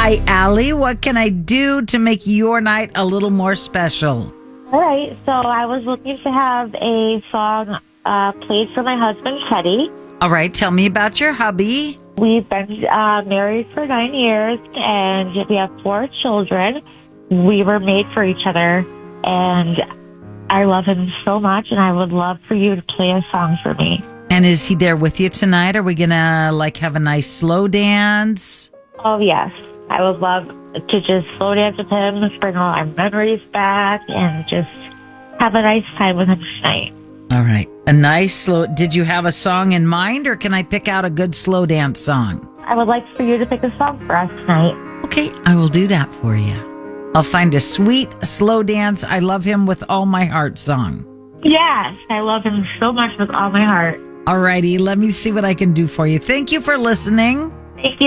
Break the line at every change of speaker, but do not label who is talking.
Hi, Allie. What can I do to make your night a little more special?
All right, so I was looking to have a song played for my husband, Teddy.
All right, tell me about your hubby.
We've been married for 9 years, and we have 4 children. We were made for each other, and I love him so much, and I would love for you to play a song for me.
And is he there with you tonight? Are we going to have a nice slow dance?
Oh, yes. I would love to just slow dance with him, bring all our memories back, and just have a nice time with him tonight.
All right. A nice slow... Did you have a song in mind, or can I pick out a good slow dance song?
I would like for you to pick a song for us tonight.
Okay, I will do that for you. I'll find a sweet, slow dance, I love him with all my heart song.
Yes, I love him so much with all my heart.
All righty, let me see what I can do for you. Thank you for listening.
Thank you.